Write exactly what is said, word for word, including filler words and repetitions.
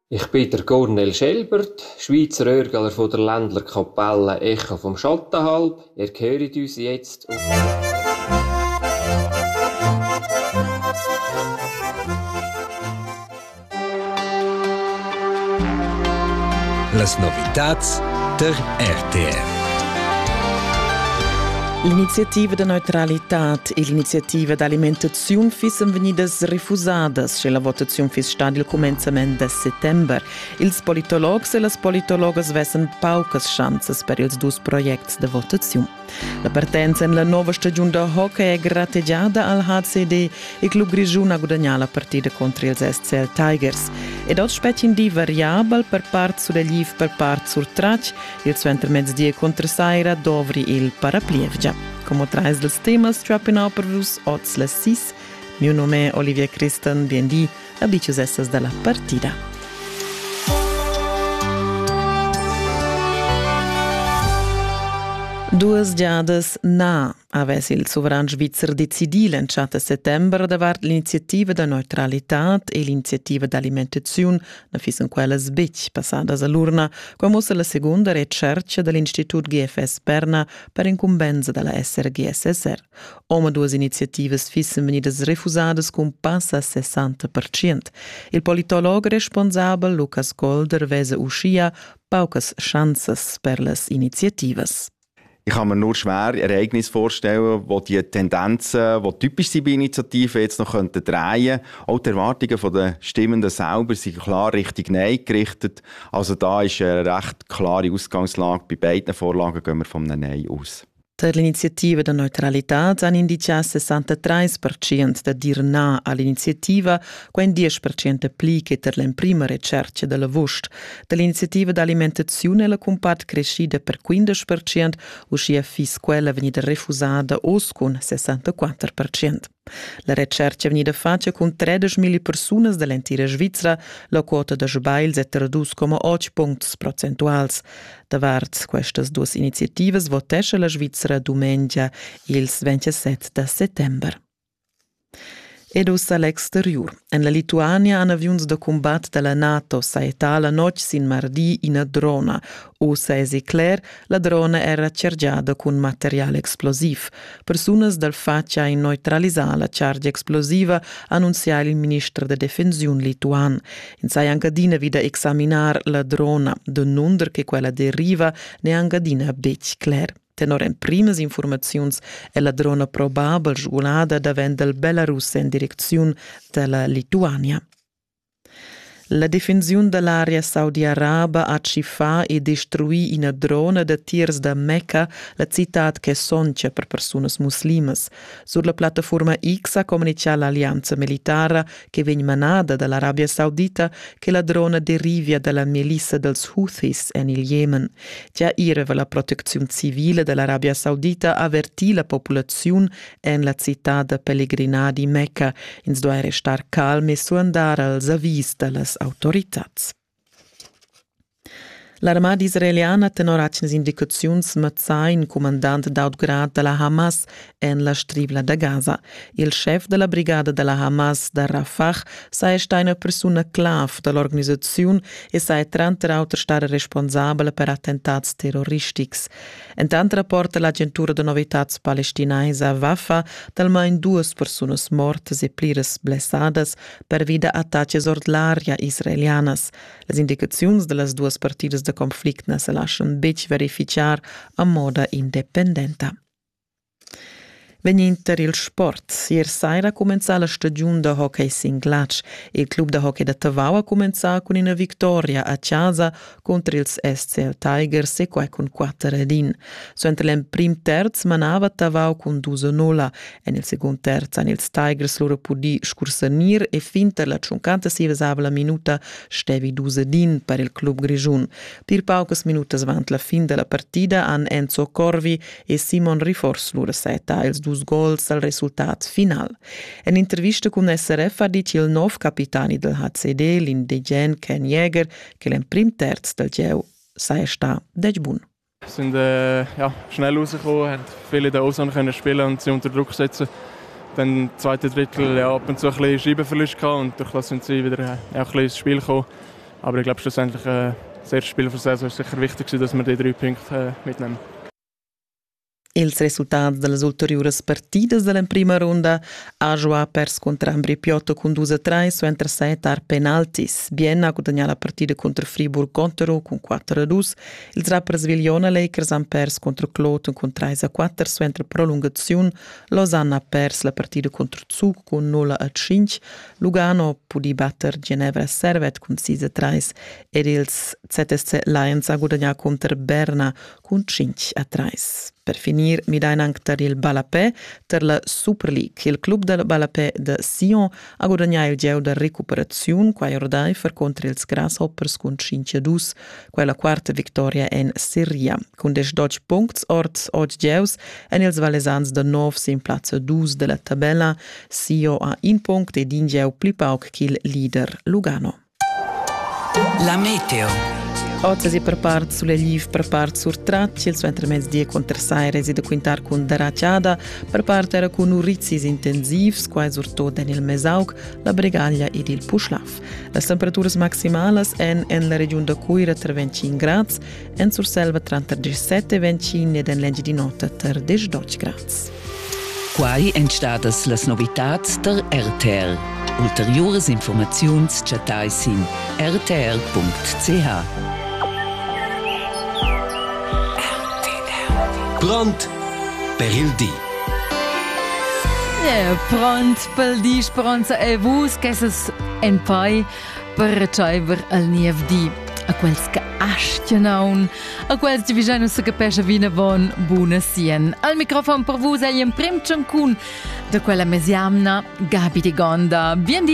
Ich bin der Cornel Schelbert, Schweizer Örgler von der Ländler Kapelle Echo vom Schattenhalb. Ihr hört uns jetzt auf Las novitats der R T F. L'iniziativa de neutralitat e l'iniziativa d'alimentazione fissan venidas refusadas se la votazione fis sta il començament de settember. Ils politologs e las politologas vessen paucas chances per ils dus projects de votazione. La partenza in la nova stagione de hockey è gratteggiata al H C D e il Club Grigiun ha guadagnato la partita contro ils S C L Tigers. Ed oggi specie di variabile per part su degli per part sur trac, il suo intermezzo contro Saira dovri il paraplievgia. Come trais dels temas, ciapinau per vus oz les sis. Mio nome è Olivia Christen, biendi, abicius essas della partida. Duas giadas na avesse il sovrano svizzer decidì lanciata a settembre davart l'iniziativa da neutralitat e l'iniziativa d'alimentazione na fissen quelles bec passadas all'urna, come la seconda ricerca dell'Istitut G F S Berna per incumbenza della S R G S S R. Ome duas iniziativas fissen venidas refusadas con passa a sessanta per cento. Il politologo responsabile Lucas Golder vese uscia paucas chances per las iniziativas. Ich kann mir nur schwer Ereignisse vorstellen, wo die Tendenzen, die typisch sind bei Initiativen, jetzt noch drehen könnten. Auch die Erwartungen der Stimmenden selber sind klar Richtung Nein gerichtet. Also da ist eine recht klare Ausgangslage. Bei beiden Vorlagen gehen wir von einem Nein aus. Per l'iniziativa da neutralitat han indicato sessantatré per cento da dir na all'iniziativa, quan dieci per cento applica per la prima ricerca della vost. Dall'iniziativa d'alimentazione la compat crescida per quindici per cento, uscia fis quella venida refusada os con sessantaquattro per cento. La ricerca venida fatta con tredicimila persone dall'entira Svizzera, la quota de sbails è tradus come otto punti percentuals. Davart queste due iniziative votesce la Svizzera domenica il ventisette settembre. Ed us all'exterior. En la Lituania han avions de combat della NATO saetà la noc sin mardi in a drona. O saesi clar, la drona era cergiada con materiale explosiv. Personas del faccia in neutralisar la charge explosiva annunzià il ministro de defensiun lituan. In sai angadina vida examinar la drona, de nunder che quella deriva ne angadina bec clar. Tenor en primas informaziuns è la drona probabel sgulada davent del Belarus in direzione della Lituania. La difensione dell'area saudi-araba ha cifà e destruì una drona de tirs da Mecca, la città che soncia per persone muslimes. Sur la piattaforma X ha comunicato l'alleanza militare che viene manata dall'Arabia Saudita che la drona derivia dalla milizia dels Houthis in il Yemen. Già ieri la protezione civile dell'Arabia Saudita avvertì la popolazione in la città de pellegrinà di Mecca. Ins doveva restare calmi su andare als avvis delles autoritats. L'armada israeliana tenora acnes indicaziuns mazzain comandant d'autograd de la Hamas en la strivla de Gaza. Il chef de la brigada de la Hamas de Rafah sa esta una persona clav de l'organisazione e sa trenta auter stare responsabile per attentats terroristics. Entant rapporta l'agentura de novitats palestinaisa Wafa talmain duas personas mortes e plires blessadas per vida attacques ordlaria israelianas. Les indicaziuns de las duas partidas de conflict ne se lascian bec verificar a moda independenta. Veninter il sport. Ier saira ha comenzato la stagione de hockey singlatsch. Il club de hockey de Tavau ha comenzato con una vittoria a casa contro ils S C L Tigers e qua con quattro redin. Suenter l'em prim terz manava Tavau con due a nulla e nel second terz han ils Tigers loro pudi scursanir e finter la cinquantaseiva la minuta stevi due din per il club Grigiun. Pir paucas minutas avant la fin della partida han Enzo Corvi e Simon Rifors loro seta ils dus gols al risultat final. In intervista con S R F ha dit il nov capitani del H C D, l'indigen Ken Jäger, che l'en prim terz del Geu sei sta dec bun. Wir sind äh, ja, schnell rausgekommen, haben viele in der Ozone können spielen und sie unter Druck setzen. Dann im zweiten Drittel ja, ab und zu ein bisschen Scheibenverlust gehabt und durch das sind sie wieder ja, ein bisschen ins Spiel gekommen. Aber ich glaube schlussendlich äh, das erste Spiel der Saison ist sicher wichtig, dass wir die drei Punkte äh, mitnehmen. Els resultats delle ulteriores partidas della prima ronda, Ajoa pers contra Ambri Piotta con due a tre su entre set ar penaltis. Bienne ha guadagnato la partita contro Fribourg-Gontero con quattro a due. Els rappers Viliona Lakers han pers contro Cloton con tre a quattro su entre prolungazione. Lausanne ha pers la partita contro Zug con nolla a cinque. Lugano pudi batter Ginevra Servet con sei a tre ed els Z S C Lions ha guadagnato contro Berna con cinque a tre. Per finir, mi dai anche per il Balapè, per la Super League. Il club del Balapè de Sion ha guadagnato il geo de recuperazione, qua ordai per contro ils Grasshoppers con cinque a due, qua la quarta vittoria in Serie. Con des dodici punti, ort oggi geus, en ils valesans de nove in piazza due della tabella. Sion ha un punto ed in geo più pauc che il leader Lugano. La meteo. Oggi si prepara sulle live, prepara sur tracce, il suo intermezzo contro sei reside quintar con Daraciada, prepara era con urizis intensivs, qua surto nel Mesaug, la Bregaglia ed il Puschlaf. Le temperature maximali en en la regione de Cuira tra venticinque gradi, en sur selva tra diciassette e venticinque ed en legge di notte tra dodici gradi. Quai entstadas las novitats der R T R. Ulteriores informaziuns chatais in r t r punct c h. Pront per il di. Ja, pront per il di, speranza e vus, che es en pai per ricevere al niev di a quels che astionaun, a quels che vi se capisce vina von buona sien. Al microfono per vus è in prim ciancun da quella mesiamna Gabi di Gonda. Bien